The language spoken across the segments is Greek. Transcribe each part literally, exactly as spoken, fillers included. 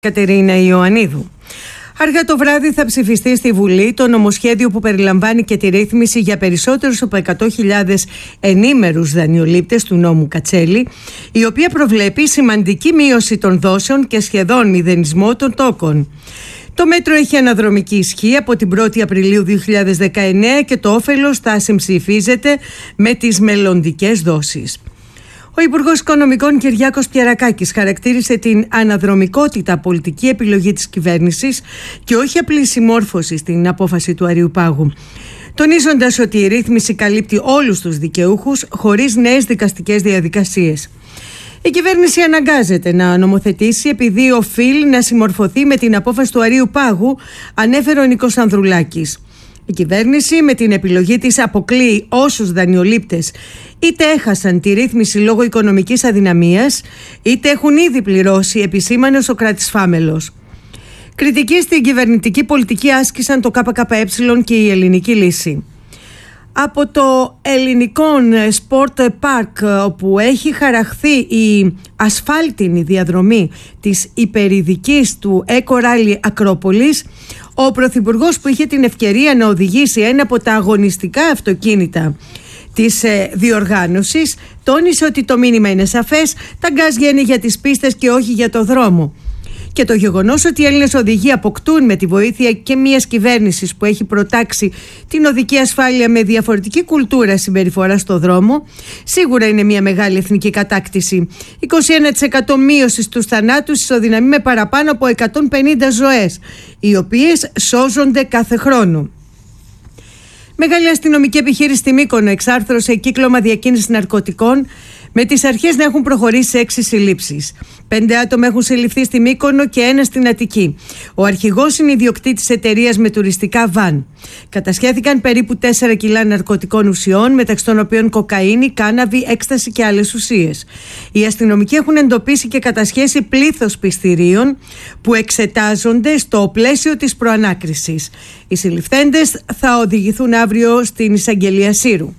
Κατερίνα Ιωαννίδου. Αργά το βράδυ θα ψηφιστεί στη Βουλή το νομοσχέδιο που περιλαμβάνει και τη ρύθμιση για περισσότερους από εκατό χιλιάδες ενήμερους δανειολήπτες του νόμου Κατσέλη, η οποία προβλέπει σημαντική μείωση των δόσεων και σχεδόν μηδενισμό των τόκων. Το μέτρο έχει αναδρομική ισχύ από την πρώτη Απριλίου δύο χιλιάδες δεκαεννέα και το όφελος θα συμψηφίζεται με τις μελλοντικές δόσεις. Ο Υπουργός Οικονομικών Κυριάκος Πιερακάκης χαρακτήρισε την αναδρομικότητα πολιτική επιλογή της κυβέρνησης και όχι απλή συμμόρφωση στην απόφαση του Αριουπάγου, τονίζοντας ότι η ρύθμιση καλύπτει όλους τους δικαιούχους χωρίς νέες δικαστικές διαδικασίες. Η κυβέρνηση αναγκάζεται να νομοθετήσει επειδή οφείλει να συμμορφωθεί με την απόφαση του Αριουπάγου, ανέφερε ο Νίκος Ανδρουλάκης. Η κυβέρνηση με την επιλογή της αποκλείει όσους δανειολήπτες είτε έχασαν τη ρύθμιση λόγω οικονομικής αδυναμίας, είτε έχουν ήδη πληρώσει, επισήμανε ο Σωκράτης Φάμελος. Κριτική στην κυβερνητική πολιτική άσκησαν το ΚΚΕ και η Ελληνική Λύση. Από το ελληνικό Sport Park, όπου έχει χαραχθεί η ασφάλτινη διαδρομή της υπερηδικής του Eco Rally Ακρόπολης, ο Πρωθυπουργός, που είχε την ευκαιρία να οδηγήσει ένα από τα αγωνιστικά αυτοκίνητα της ε, διοργάνωσης, τόνισε ότι το μήνυμα είναι σαφές, τα γκάζ είναι για τις πίστες και όχι για το δρόμο. Και το γεγονός ότι οι Έλληνες οδηγοί αποκτούν με τη βοήθεια και μιας κυβέρνησης που έχει προτάξει την οδική ασφάλεια με διαφορετική κουλτούρα συμπεριφορά στο δρόμο, σίγουρα είναι μια μεγάλη εθνική κατάκτηση. είκοσι ένα τοις εκατό μείωση στους θανάτους ισοδυναμεί με παραπάνω από εκατόν πενήντα ζωές, οι οποίες σώζονται κάθε χρόνο. Μεγάλη αστυνομική επιχείρηση στη Μύκονο εξάρθρωσε κύκλωμα διακίνησης ναρκωτικών, με τις αρχές να έχουν προχωρήσει σε έξι συλλήψεις. Πέντε άτομα έχουν συλληφθεί στη Μύκονο και ένα στην Αττική. Ο αρχηγός είναι ιδιοκτήτης εταιρείας με τουριστικά βαν. Κατασχέθηκαν περίπου τέσσερα κιλά ναρκωτικών ουσιών, μεταξύ των οποίων κοκαίνη, κάναβη, έκσταση και άλλες ουσίες. Οι αστυνομικοί έχουν εντοπίσει και κατασχέσει πλήθος πιστηρίων που εξετάζονται στο πλαίσιο της προανάκρισης. Οι συλληφθέντες θα οδηγηθούν αύριο στην εισαγγελία Σύρου.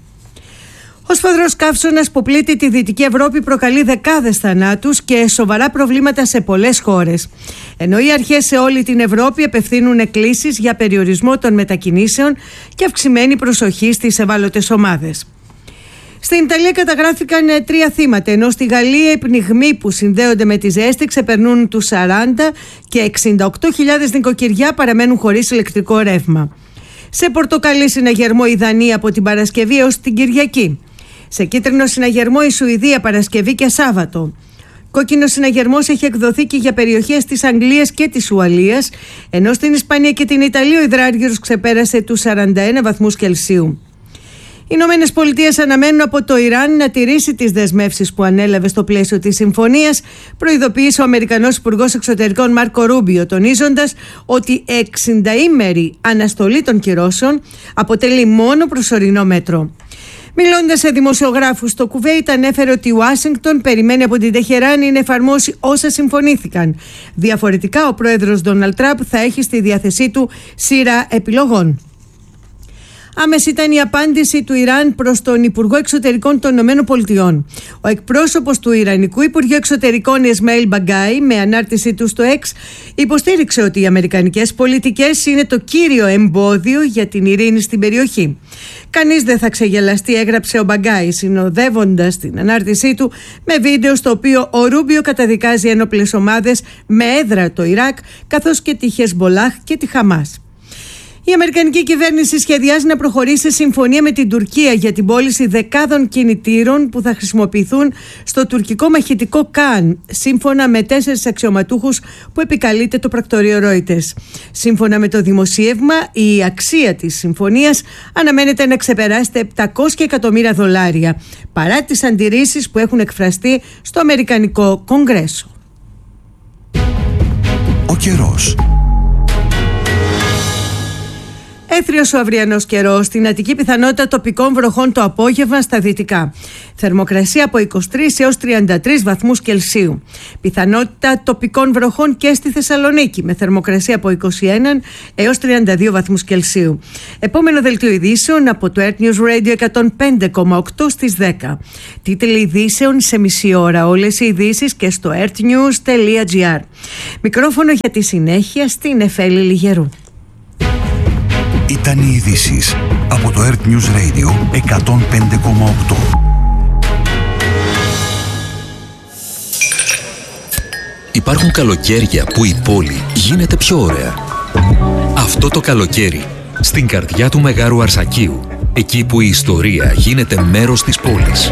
Ο σφοδρός καύσωνας που πλήττει τη Δυτική Ευρώπη προκαλεί δεκάδες θανάτους και σοβαρά προβλήματα σε πολλές χώρες. Ενώ οι αρχές σε όλη την Ευρώπη απευθύνουν εκκλήσεις για περιορισμό των μετακινήσεων και αυξημένη προσοχή στις ευάλωτες ομάδες. Στην Ιταλία καταγράφηκαν τρία θύματα, ενώ στη Γαλλία οι πνιγμοί που συνδέονται με τη ζέστη ξεπερνούν τους σαράντα και εξήντα οκτώ χιλιάδες νοικοκυριά παραμένουν χωρίς ηλεκτρικό ρεύμα. Σε πορτοκαλί συναγερμό η Δανία από την Παρασκευή έως την Κυριακή. Σε κίτρινο συναγερμό η Σουηδία Παρασκευή και Σάββατο. Κόκκινο συναγερμός έχει εκδοθεί και για περιοχές της Αγγλίας και της Ουαλίας, ενώ στην Ισπανία και την Ιταλία ο υδράργυρος ξεπέρασε τους σαράντα ένα βαθμούς Κελσίου. Οι Ηνωμένες Πολιτείες αναμένουν από το Ιράν να τηρήσει τις δεσμεύσεις που ανέλαβε στο πλαίσιο της συμφωνίας, προειδοποίησε ο Αμερικανός Υπουργός Εξωτερικών Μάρκο Ρούμπιο, τονίζοντας ότι εξηνταήμερη αναστολή των κυρώσεων αποτελεί μόνο προσωρινό μέτρο. Μιλώντας σε δημοσιογράφους στο Κουβέιτ, ανέφερε ότι η Ουάσιγκτον περιμένει από την Τεχεράνη να εφαρμόσει όσα συμφωνήθηκαν. Διαφορετικά, ο πρόεδρος Ντόναλντ Τραμπ θα έχει στη διάθεσή του σειρά επιλογών. Άμεση ήταν η απάντηση του Ιράν προς τον Υπουργό Εξωτερικών των Ηνωμένων Πολιτειών. Ο εκπρόσωπος του Ιρανικού Υπουργείου Εξωτερικών Ισμαήλ Μπαγκάι, με ανάρτησή του στο X, υποστήριξε ότι οι αμερικανικές πολιτικές είναι το κύριο εμπόδιο για την ειρήνη στην περιοχή. Κανείς δεν θα ξεγελαστεί, έγραψε ο Μπαγκάι, συνοδεύοντας την ανάρτησή του με βίντεο στο οποίο ο Ρούμπιο καταδικάζει ένοπλες ομάδες με έδρα το Ιράκ, καθώς και τη Χεσμπολάχ και τη Χαμάς. Η Αμερικανική κυβέρνηση σχεδιάζει να προχωρήσει σε συμφωνία με την Τουρκία για την πώληση δεκάδων κινητήρων που θα χρησιμοποιηθούν στο τουρκικό μαχητικό Καν, σύμφωνα με τέσσερις αξιωματούχους που επικαλείται το πρακτορείο Reuters. Σύμφωνα με το δημοσίευμα, η αξία της συμφωνίας αναμένεται να ξεπεράσει τα επτακόσια εκατομμύρια δολάρια, παρά τις αντιρρήσεις που έχουν εκφραστεί στο Αμερικανικό Κογκρέσο. Ο καιρός. Έθριος ο αυριανός καιρός. Στην Αττική πιθανότητα τοπικών βροχών το απόγευμα στα δυτικά. Θερμοκρασία από είκοσι τρεις έως τριάντα τρεις βαθμούς Κελσίου. Πιθανότητα τοπικών βροχών και στη Θεσσαλονίκη με θερμοκρασία από είκοσι ένα έως τριάντα δύο βαθμούς Κελσίου. Επόμενο δελτίο ειδήσεων από το Earth News Radio εκατόν πέντε κόμμα οκτώ στις δέκα. Τίτλοι ειδήσεων σε μισή ώρα. Όλες οι ειδήσεις και στο earthnews τελεία gr. Μικρόφωνο για τη συνέχεια στην Εφέλη Λιγερού. Ήταν οι ειδήσεις από το Earth News Radio εκατόν πέντε κόμμα οκτώ. Υπάρχουν καλοκαίρια που η πόλη γίνεται πιο ωραία. Αυτό το καλοκαίρι, στην καρδιά του Μεγάρου Αρσακίου, εκεί που η ιστορία γίνεται μέρος της πόλης.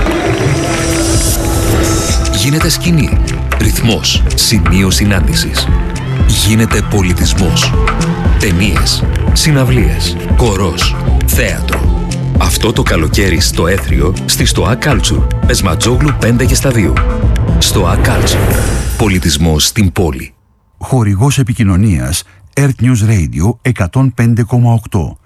Γίνεται σκηνή, ρυθμός, σημείο συνάντησης. Γίνεται πολιτισμός. Ταινίες, συναυλίες, χορός, θέατρο. Αυτό το καλοκαίρι στο Έθριο, στη ΣΤΟΑ Culture, Πεσματζόγλου πέντε και στα δύο. ΣΤΟΑ Culture. Πολιτισμός στην πόλη. Χορηγός επικοινωνίας Earth News Radio εκατόν πέντε κόμμα οκτώ.